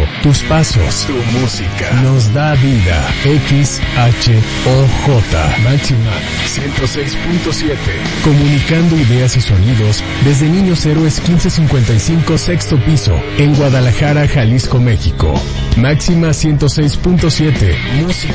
tus pasos, tu música, nos da vida. XHOJ, Máxima 106.7. Comunicando ideas y sonidos desde Niños Héroes 1555, sexto piso, en Guadalajara, Jalisco, México. Máxima 106.7. Música